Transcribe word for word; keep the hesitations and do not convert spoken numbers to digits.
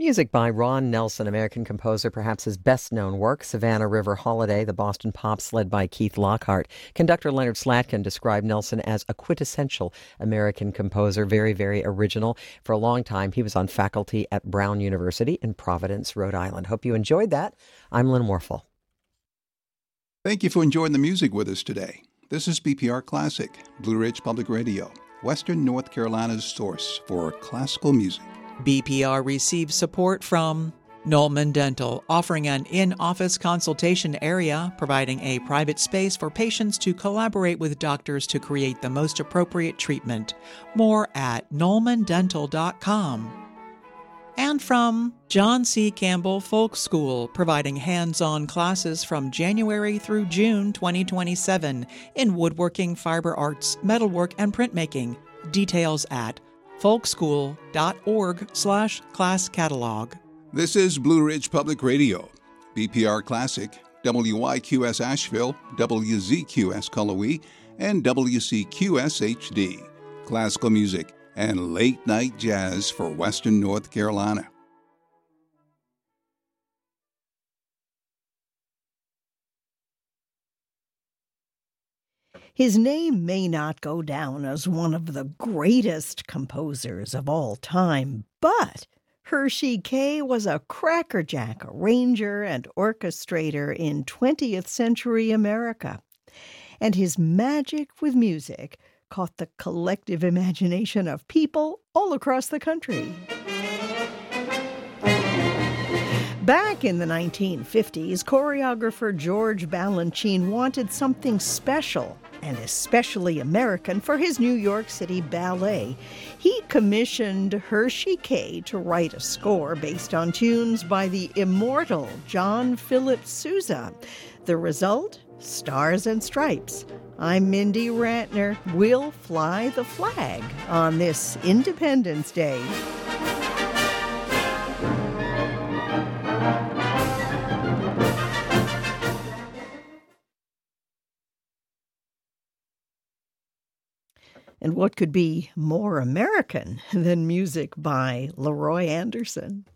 Music by Ron Nelson, American composer, perhaps his best-known work, Savannah River Holiday, the Boston Pops, led by Keith Lockhart. Conductor Leonard Slatkin described Nelson as a quintessential American composer, very, very original. For a long time, he was on faculty at Brown University in Providence, Rhode Island. Hope you enjoyed that. I'm Lynn Warfel. Thank you for enjoying the music with us today. This is B P R Classic, Blue Ridge Public Radio, Western North Carolina's source for classical music. B P R receives support from Nolman Dental, offering an in-office consultation area, providing a private space for patients to collaborate with doctors to create the most appropriate treatment. More at nolman dental dot com. And from John C. Campbell Folk School, providing hands-on classes from January through June twenty twenty-seven in woodworking, fiber arts, metalwork, and printmaking. Details at folkschool.org slash class catalog. This is Blue Ridge Public Radio, B P R Classic, W Y Q S Asheville, W Z Q S Cullowhee, and W C Q S H D. Classical music and late-night jazz for Western North Carolina. His name may not go down as one of the greatest composers of all time, but Hershey Kay was a crackerjack arranger and orchestrator in twentieth century America. And his magic with music caught the collective imagination of people all across the country. Back in the nineteen fifties, choreographer George Balanchine wanted something special and especially American for his New York City ballet. He commissioned Hershey Kay to write a score based on tunes by the immortal John Philip Sousa. The result? Stars and Stripes. I'm Mindy Rantner. We'll fly the flag on this Independence Day. And what could be more American than music by Leroy Anderson?